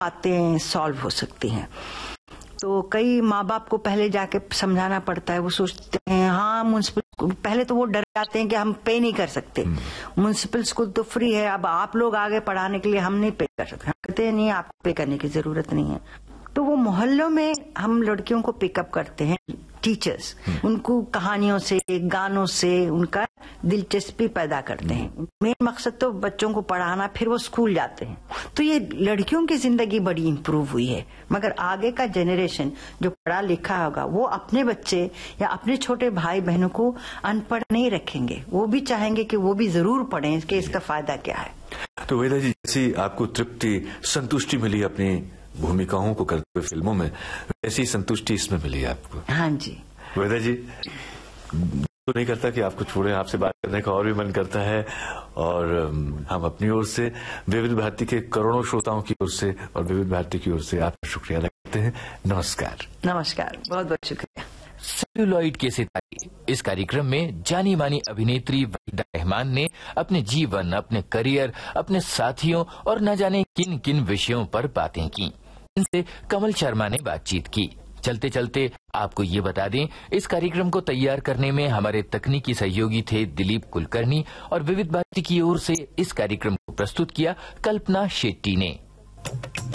बातें सॉल्व हो सकती हैं। तो कई माँ बाप को पहले जाके समझाना पड़ता है। वो सोचते हैं हाँ म्युनिसिपल, पहले तो वो डर जाते हैं कि हम पे नहीं कर सकते, म्युनिसिपल स्कूल तो फ्री है, अब आप लोग आगे पढ़ाने के लिए हम नहीं पे कर सकते। हम कहते हैं नहीं, आपको पे करने की जरूरत नहीं है। तो वो मोहल्लों में हम लड़कियों को पिकअप करते हैं, टीचर्स उनको कहानियों से, गानों से उनका दिलचस्पी पैदा करते हैं। मेन मकसद तो बच्चों को पढ़ाना, फिर वो स्कूल जाते हैं। तो ये लड़कियों की जिंदगी बड़ी इंप्रूव हुई है। मगर आगे का जनरेशन जो पढ़ा लिखा होगा वो अपने बच्चे या अपने छोटे भाई बहनों को अनपढ़ नहीं रखेंगे। वो भी चाहेंगे कि वो भी जरूर पढ़ें, कि इसका फायदा क्या है। तो वेदा जी, जैसी आपको तृप्ति, संतुष्टि मिली अपनी भूमिकाओं को करते हुए फिल्मों में, ऐसी संतुष्टि इसमें मिली आपको? हाँ जी। वेदा जी, तो नहीं करता कि आपको छोड़े, आपसे बात करने का और भी मन करता है। और हम अपनी ओर से, विविध भारती के करोड़ों श्रोताओं की ओर से और विविध भारती की ओर से आपका शुक्रिया अदा करते हैं। नमस्कार। नमस्कार, बहुत बहुत शुक्रिया। सेलुलॉइड के सितारे, इस कार्यक्रम में जानी मानी अभिनेत्री वहीदा रहमान ने अपने जीवन, अपने करियर, अपने साथियों और न जाने किन किन विषयों पर बातें की। इनसे कमल शर्मा ने बातचीत की। चलते चलते आपको ये बता दें, इस कार्यक्रम को तैयार करने में हमारे तकनीकी सहयोगी थे दिलीप कुलकर्णी और विविध भारती की ओर से इस कार्यक्रम को प्रस्तुत किया कल्पना शेट्टी ने।